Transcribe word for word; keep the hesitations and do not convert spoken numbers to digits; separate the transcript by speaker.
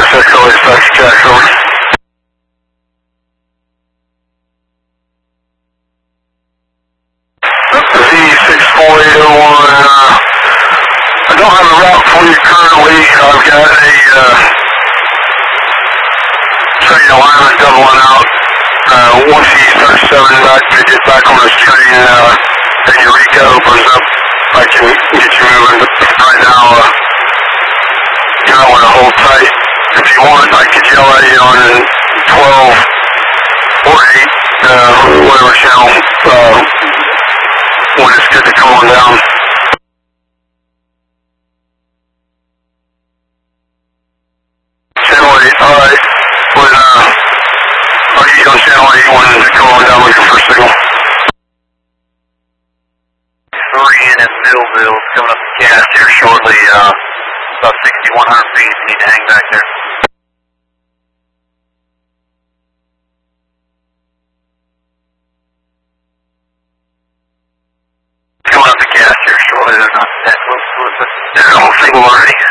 Speaker 1: Echo eight five Jack, over. Z six four eight oh one, uh, I don't have a route for you currently. I've got a, uh, train alignment doubling out. Uh, once he starts seven back to get back on this train, uh, and Eureka opens up, I can get you moving. But right now, uh, you might want to hold tight. If you want, I could yell at you on twelve or eight, uh, whatever channel, uh, when it's good to come on down. Channel eight, alright. When, uh, I'll get you on channel eight when to come on down looking for a signal.
Speaker 2: Three in at Millville, coming up the cast here shortly, uh, about sixty-one hundred feet, you need to hang back there. Coming up the cast here shortly, they're not that close to us, but they're on signal already.